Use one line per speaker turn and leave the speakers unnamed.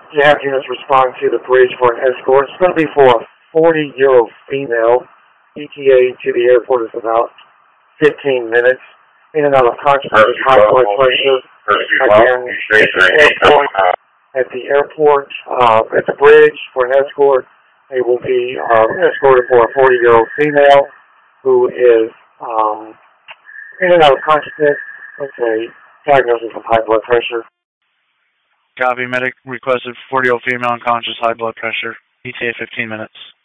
You have units respond to the bridge for an escort. It's going to be for a 40-year-old female. ETA to the airport is about 15 minutes. In and out of consciousness with high blood pressure. Again, at the airport, at the bridge for an escort, they will be escorted for a 40-year-old female who is in and out of consciousness with a diagnosis of high blood pressure.
Copy. Medic requested 40-year-old female unconscious, high blood pressure. ETA 15 minutes.